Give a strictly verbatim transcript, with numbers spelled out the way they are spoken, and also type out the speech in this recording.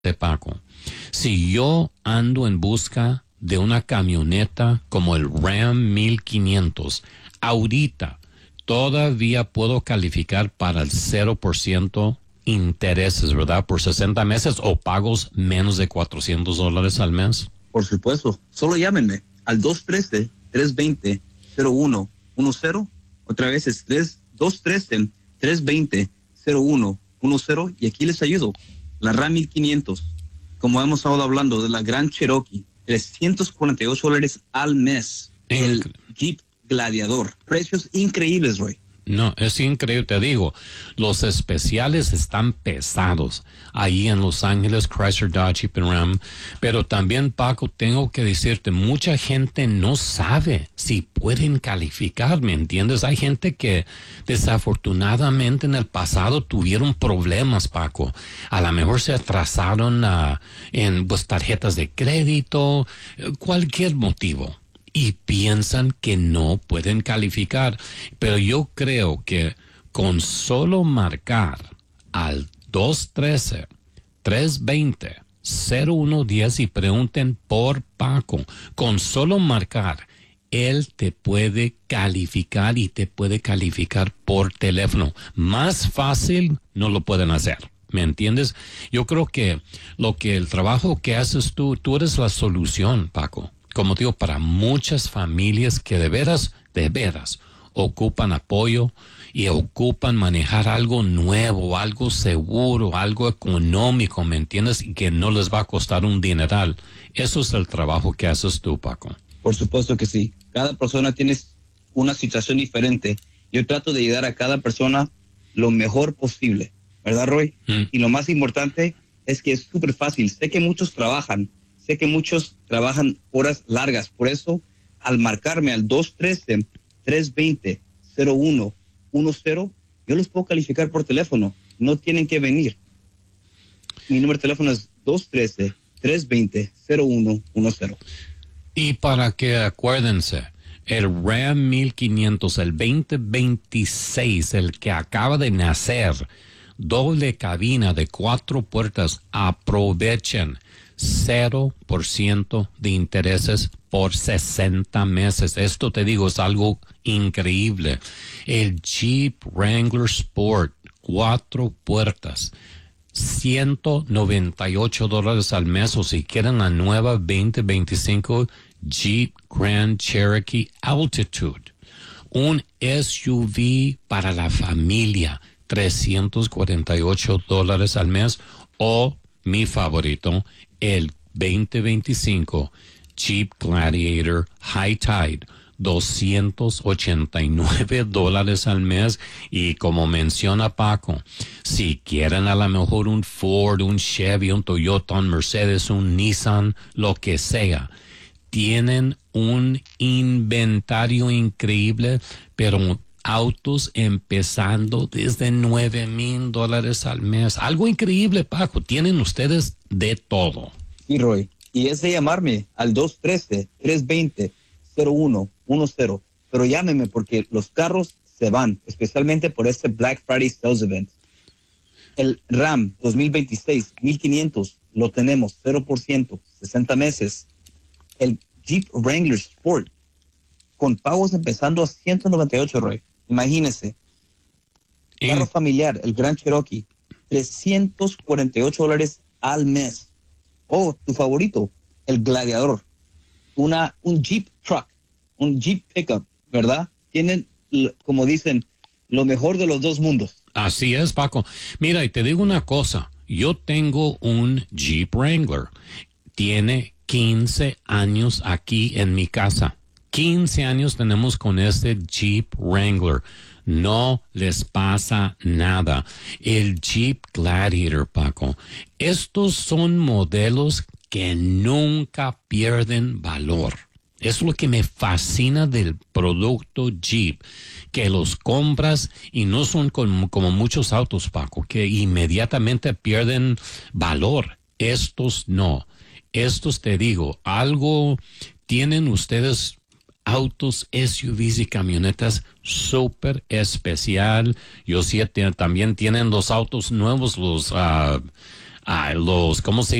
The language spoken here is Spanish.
de Paco. Si yo ando en busca de una camioneta como el Ram mil quinientos, ahorita todavía puedo calificar para el cero por ciento intereses, ¿verdad? Por sesenta meses o pagos menos de cuatrocientos dólares al mes. Por supuesto. Solo llámenme al dos uno tres, tres dos cero, cero uno uno cero. Otra vez es dos uno tres, tres dos cero, cero uno uno cero y aquí les ayudo. La Ram mil quinientos, como hemos estado hablando de la Gran Cherokee, trescientos cuarenta y ocho dólares al mes. El Jeep Gladiador. Precios increíbles, Roy. No, es increíble, te digo, los especiales están pesados ahí en Los Ángeles, Chrysler, Dodge, Jeep and Ram, pero también, Paco, tengo que decirte, mucha gente no sabe si pueden calificar, ¿me entiendes? Hay gente que desafortunadamente en el pasado tuvieron problemas, Paco, a lo mejor se atrasaron uh, en pues, tarjetas de crédito, cualquier motivo. Y piensan que no pueden calificar. Pero yo creo que con solo marcar al dos uno tres, tres dos cero, cero uno uno cero y pregunten por Paco, con solo marcar, él te puede calificar y te puede calificar por teléfono. Más fácil no lo pueden hacer. ¿Me entiendes? Yo creo que lo que el trabajo que haces tú, tú eres la solución, Paco. Como digo, para muchas familias que de veras, de veras, ocupan apoyo y ocupan manejar algo nuevo, algo seguro, algo económico, ¿me entiendes? Y que no les va a costar un dineral. Eso es el trabajo que haces tú, Paco. Por supuesto que sí. Cada persona tiene una situación diferente. Yo trato de ayudar a cada persona lo mejor posible, ¿verdad, Roy? Mm. Y lo más importante es que es súper fácil. Sé que muchos trabajan. Sé que muchos trabajan horas largas, por eso al marcarme al dos uno tres, tres dos cero, cero uno uno cero, yo los puedo calificar por teléfono, no tienen que venir. Mi número de teléfono es dos uno tres, tres dos cero, cero uno uno cero. Y para que acuérdense, el Ram mil quinientos, el veinte veintiséis, el que acaba de nacer, doble cabina de cuatro puertas, aprovechen. Cero por ciento de intereses por sesenta meses. Esto te digo, es algo increíble. El Jeep Wrangler Sport, cuatro puertas, ciento noventa y ocho dólares al mes. O si quieren la nueva veinte veinticinco Jeep Grand Cherokee Altitude. Un S U V para la familia, trescientos cuarenta y ocho dólares al mes. O mi favorito, el veinte veinticinco Jeep Gladiator High Tide, doscientos ochenta y nueve dólares al mes. Y como menciona Paco, si quieren a lo mejor un Ford, un Chevy, un Toyota, un Mercedes, un Nissan, lo que sea, tienen un inventario increíble, pero autos empezando desde nueve mil dólares al mes. Algo increíble, Paco. Tienen ustedes de todo. Sí, Roy. Y es de llamarme al dos uno tres, tres dos cero, cero uno uno cero. Pero llámeme porque los carros se van, especialmente por este Black Friday Sales Event. El Ram dos mil veintiséis, mil quinientos, lo tenemos, cero por ciento, sesenta meses. El Jeep Wrangler Sport, con pagos empezando a ciento noventa y ocho, Roy. Imagínese, carro familiar, el Grand Cherokee, trescientos cuarenta y ocho dólares al mes. Oh, tu favorito, el Gladiador, una, un Jeep Truck, un Jeep Pickup, ¿verdad? Tienen, como dicen, lo mejor de los dos mundos. Así es, Paco. Mira, y te digo una cosa, yo tengo un Jeep Wrangler, tiene quince años aquí en mi casa. quince años tenemos con este Jeep Wrangler. No les pasa nada. El Jeep Gladiator, Paco. Estos son modelos que nunca pierden valor. Es lo que me fascina del producto Jeep, que los compras y no son como, como muchos autos, Paco, que inmediatamente pierden valor. Estos no. Estos, te digo, algo tienen ustedes, autos, S U Vs y camionetas súper especial. Yo sí, también tienen los autos nuevos, los uh, Ah, los, ¿cómo se